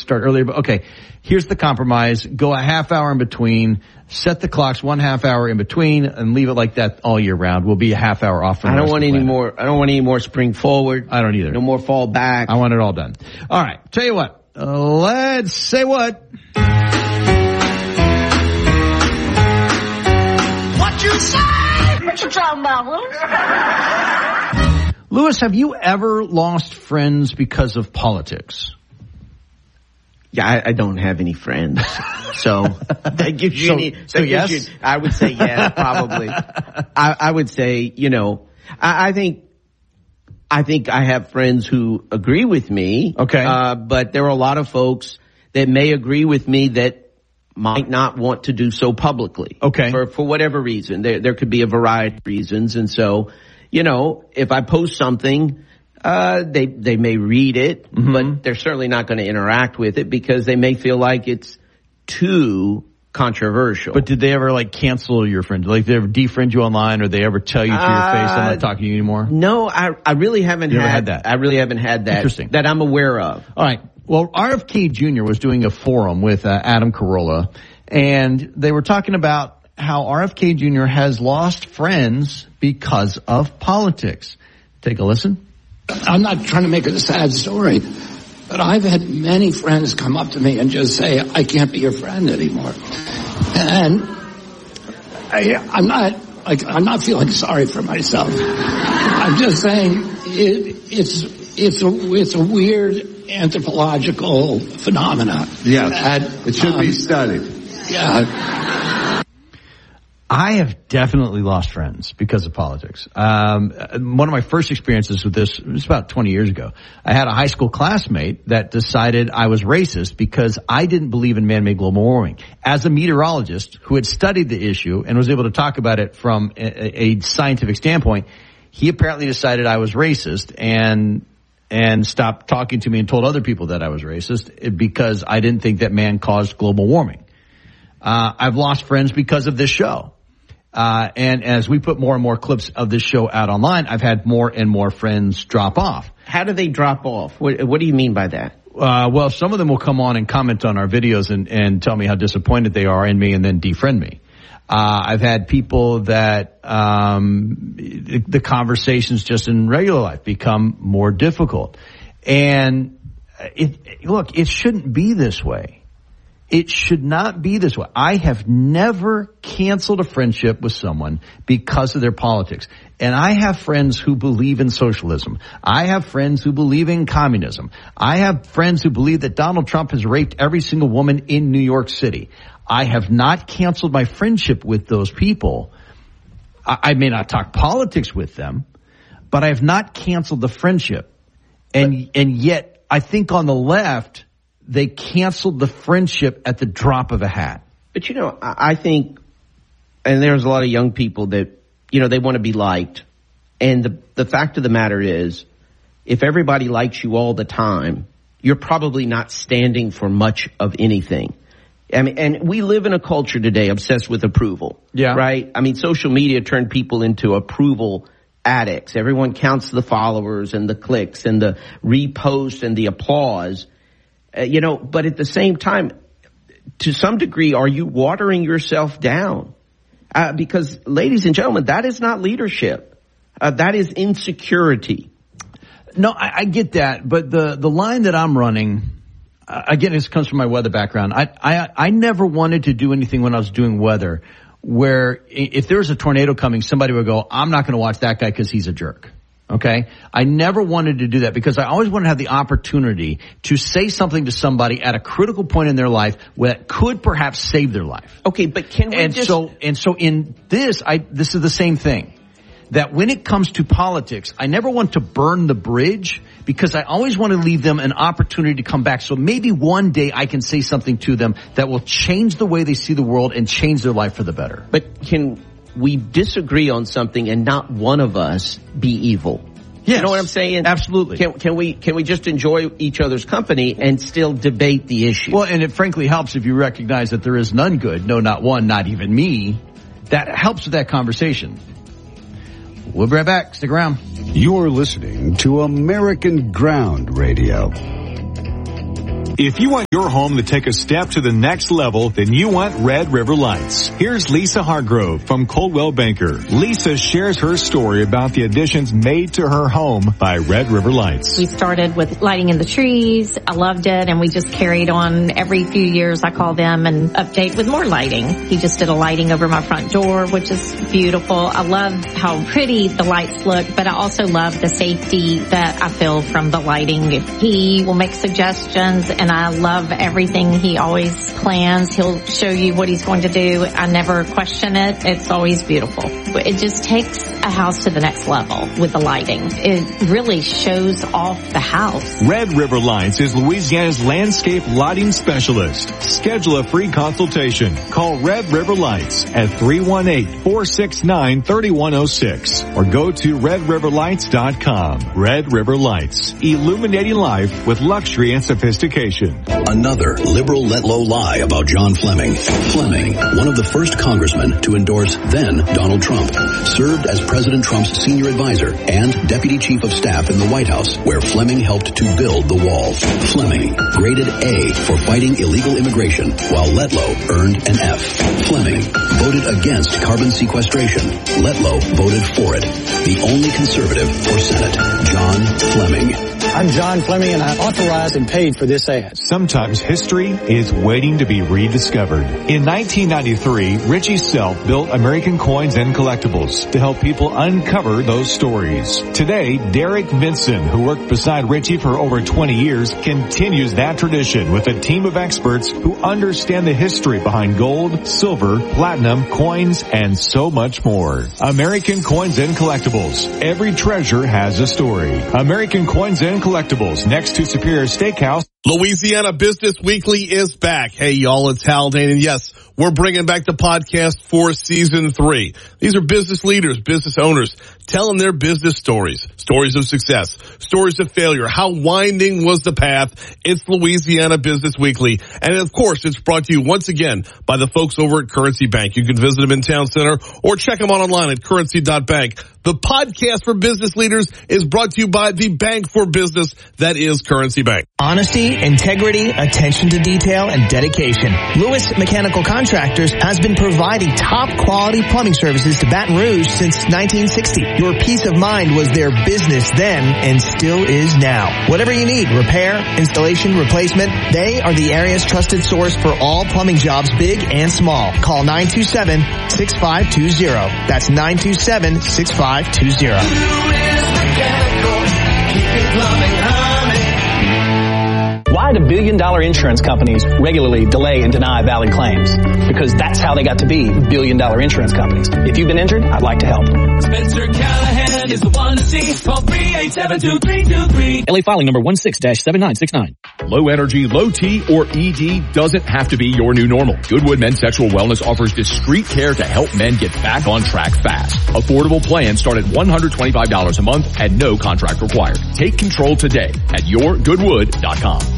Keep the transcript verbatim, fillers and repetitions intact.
start earlier. But okay, here's the compromise. Go a half hour in between. Set the clocks one half hour in between and leave it like that all year round. We'll be a half hour off from I the don't rest want of the any planet. more. I don't want any more spring forward. I don't either. No more fall back. I want it all done. All right. Tell you what. Uh, let's say what. What you say? What you talking about, Lewis? Lewis, have you ever lost friends because of politics? Yeah, I, I don't have any friends, so that gives you so, any. So that yes, gives you, I would say yes, probably. I, I would say, you know, I, I think, I think I have friends who agree with me. Okay, uh, but there are a lot of folks that may agree with me that might not want to do so publicly. Okay, for for whatever reason, there there could be a variety of reasons, and so, you know, if I post something. Uh, they, they may read it, mm-hmm. but they're certainly not going to interact with it because they may feel like it's too controversial. But did they ever like cancel your friend? Like, did they ever defriend you online, or they ever tell you to uh, your face, I'm not talking to you anymore? No, I, I really haven't you had, had that. I really haven't had that. Interesting. That I'm aware of. All right. Well, R F K Junior was doing a forum with uh, Adam Carolla, and they were talking about how R F K Junior has lost friends because of politics. Take a listen. I'm not trying to make it a sad story, but I've had many friends come up to me and just say, I can't be your friend anymore. And I, I'm not, like, I'm not feeling sorry for myself. I'm just saying it, it's, it's a, it's a weird anthropological phenomena. Yes, that, it should um, be studied. Yeah. I have definitely lost friends because of politics. Um, one of my first experiences with this was about twenty years ago. I had a high school classmate that decided I was racist because I didn't believe in man-made global warming. As a meteorologist who had studied the issue and was able to talk about it from a, a scientific standpoint, he apparently decided I was racist and and stopped talking to me and told other people that I was racist because I didn't think that man caused global warming. Uh, I've lost friends because of this show. Uh, and as we put more and more clips of this show out online, I've had more and more friends drop off. How do they drop off? What, what do you mean by that? Uh, well, some of them will come on and comment on our videos and, and tell me how disappointed they are in me and then defriend me. Uh, I've had people that, um, the, the conversations just in regular life become more difficult. And it, look, it shouldn't be this way. It should not be this way. I have never canceled a friendship with someone because of their politics. And I have friends who believe in socialism. I have friends who believe in communism. I have friends who believe that Donald Trump has raped every single woman in New York City. I have not canceled my friendship with those people. I, I may not talk politics with them, but I have not canceled the friendship. And, and yet I think on the left, they canceled the friendship at the drop of a hat. But, you know, I think, and there's a lot of young people that, you know, they want to be liked. And the, the fact of the matter is, if everybody likes you all the time, you're probably not standing for much of anything. I mean, and we live in a culture today obsessed with approval. Yeah. Right? I mean, social media turned people into approval addicts. Everyone counts the followers and the clicks and the reposts and the applause. Uh, you know, but at the same time, to some degree, are you watering yourself down? Uh, because, ladies and gentlemen, that is not leadership. Uh, that is insecurity. No, I, I get that. But the, the line that I'm running, uh, again, this comes from my weather background. I, I, I never wanted to do anything when I was doing weather where if there was a tornado coming, somebody would go, I'm not going to watch that guy because he's a jerk. Okay? I never wanted to do that because I always wanted to have the opportunity to say something to somebody at a critical point in their life that could perhaps save their life. Okay, but can we and just... so and so in this, I this is the same thing. That when it comes to politics, I never want to burn the bridge because I always want to leave them an opportunity to come back. So maybe one day I can say something to them that will change the way they see the world and change their life for the better. But can we disagree on something and not one of us be evil? Yes. You know what I'm saying? Absolutely. Can, can we can we just enjoy each other's company and still debate the issue? Well, and it frankly helps if you recognize that there is none good. No, not one, not even me. That helps with that conversation. We'll be right back. Stick around. You're listening to American Ground Radio. If you want your home to take a step to the next level, then you want Red River Lights. Here's Lisa Hargrove from Coldwell Banker. Lisa shares her story about the additions made to her home by Red River Lights. We started with lighting in the trees. I loved it, and we just carried on. Every few years I call them and update with more lighting. He just did a lighting over my front door, which is beautiful. I love how pretty the lights look, but I also love the safety that I feel from the lighting. He will make suggestions, and I love everything he always plans. He'll show you what he's going to do. I never question it. It's always beautiful. It just takes a house to the next level with the lighting. It really shows off the house. Red River Lights is Louisiana's landscape lighting specialist. Schedule a free consultation. Call Red River Lights at three one eight, four six nine, three one zero six or go to red river lights dot com. Red River Lights, illuminating life with luxury and sophistication. Another liberal let-low lie about John Fleming. Fleming, one of the first congressmen to endorse then Donald Trump, served as President Trump's senior advisor and deputy chief of staff in the White House, where Fleming helped to build the wall. Fleming, graded A for fighting illegal immigration, while Letlow earned an F. Fleming voted against carbon sequestration. Letlow voted for it. The only conservative for Senate, John Fleming. I'm John Fleming, and I authorized and paid for this ad. Sometimes history is waiting to be rediscovered. In nineteen ninety-three, Richie Self built American Coins and Collectibles to help people uncover those stories. Today, Derek Vinson, who worked beside Richie for over twenty years, continues that tradition with a team of experts who understand the history behind gold, silver, platinum, coins, and so much more. American Coins and Collectibles. Every treasure has a story. American Coins and Collectibles, next to Superior Steakhouse. Louisiana Business Weekly is back. Hey, y'all, it's Haldane, and yes, we're bringing back the podcast for season three. These are business leaders, business owners, telling their business stories, stories of success, stories of failure. How winding was the path? It's Louisiana Business Weekly. And of course, it's brought to you once again by the folks over at Currency Bank. You can visit them in Town Center or check them out online at currency dot bank. The podcast for business leaders is brought to you by the bank for business that is Currency Bank. Honesty, integrity, attention to detail, and dedication. Lewis Mechanical Contractors has been providing top quality plumbing services to Baton Rouge since nineteen sixty. Your peace of mind was their business then and still is now. Whatever you need, repair, installation, replacement, they are the area's trusted source for all plumbing jobs, big and small. Call nine two seven, six five two zero. That's nine two seven, six five two zero. Why do billion-dollar insurance companies regularly delay and deny valid claims? Because that's how they got to be billion-dollar insurance companies. If you've been injured, I'd like to help. Spencer Callahan is the one to see. Call three eight seven, two three two three. L A filing number one six dash seven nine six nine. Low energy, low T, or E D doesn't have to be your new normal. Goodwood Men's Sexual Wellness offers discreet care to help men get back on track fast. Affordable plans start at one hundred twenty-five dollars a month and no contract required. Take control today at your goodwood dot com.